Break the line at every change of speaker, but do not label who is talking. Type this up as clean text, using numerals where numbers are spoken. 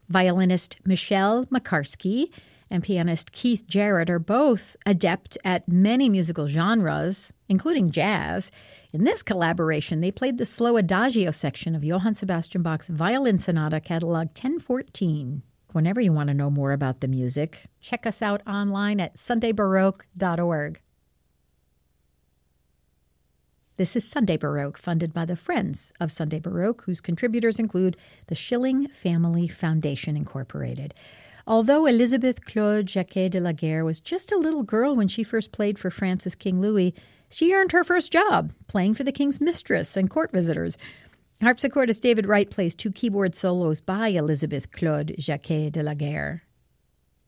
Violinist Michelle Makarski and pianist Keith Jarrett are both adept at many musical genres, including jazz. In this collaboration, they played the slow adagio section of Johann Sebastian Bach's Violin Sonata Catalog 1014. Whenever you want to know more about the music, check us out online at sundaybaroque.org. This is Sunday Baroque, funded by the Friends of Sunday Baroque, whose contributors include the Schilling Family Foundation, Incorporated. Although Elizabeth Claude Jacquet de la Guerre was just a little girl when she first played for France's King Louis, she earned her first job playing for the king's mistress and court visitors. Harpsichordist David Wright plays two keyboard solos by Elizabeth Claude Jacquet de la Guerre.